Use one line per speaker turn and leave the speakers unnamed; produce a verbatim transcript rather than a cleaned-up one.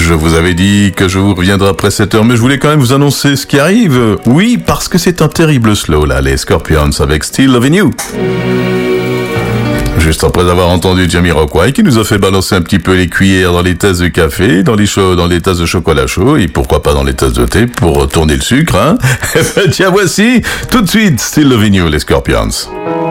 Je vous avais dit que je vous reviendrai après sept heures, mais je voulais quand même vous annoncer ce qui arrive. Oui, parce que c'est un terrible slow, là, les Scorpions avec Still Loving You. Juste après avoir entendu Jamiroquai qui nous a fait balancer un petit peu les cuillères dans les tasses de café, dans les cho- dans les tasses de chocolat chaud, et pourquoi pas dans les tasses de thé pour tourner le sucre, hein. Tiens, voici, tout de suite, Still Loving You, les Scorpions.